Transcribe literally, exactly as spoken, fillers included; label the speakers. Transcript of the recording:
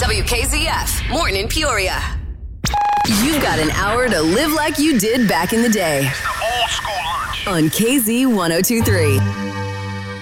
Speaker 1: W K Z F, Morton in Peoria. You've got an hour to live like you did back in the day.
Speaker 2: It's the old school lunch.
Speaker 1: On K Z one oh two three.